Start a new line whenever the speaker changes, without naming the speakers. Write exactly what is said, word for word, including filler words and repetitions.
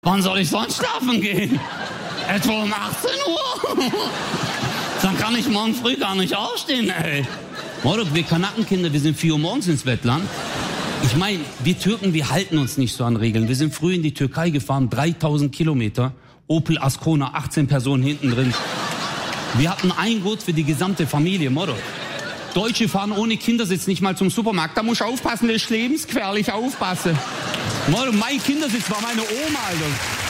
Wann soll ich sonst schlafen gehen? Etwa um achtzehn Uhr? Dann kann ich morgen früh gar nicht aufstehen, ey. Moruk, wir Kanakenkinder, wir sind vier Uhr morgens ins Bettland. Ich meine, wir Türken, wir halten uns nicht so an Regeln. Wir sind früh in die Türkei gefahren, dreitausend Kilometer. Opel Ascona, achtzehn Personen hinten drin. Wir hatten ein Gurt für die gesamte Familie, Moruk. Deutsche fahren ohne Kindersitz nicht mal zum Supermarkt. Da muss ich aufpassen, das ist lebensgefährlich, aufpassen. Moruk, mein Kindersitz war meine Oma, Alter.